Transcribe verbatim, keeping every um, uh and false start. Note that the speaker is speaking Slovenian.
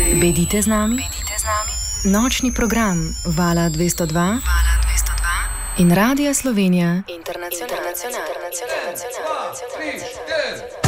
Bedite z nami. Nočni program Vala dvesto dva in Radia Slovenija Internacionalna.